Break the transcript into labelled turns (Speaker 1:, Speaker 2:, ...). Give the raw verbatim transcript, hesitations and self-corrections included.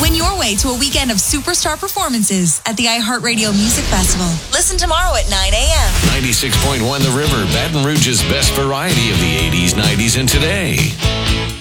Speaker 1: Win your way to a weekend of superstar performances at the iHeartRadio Music Festival. Listen tomorrow at nine a.m.
Speaker 2: ninety-six point one The River, Baton Rouge's best variety of the eighties, nineties, and today.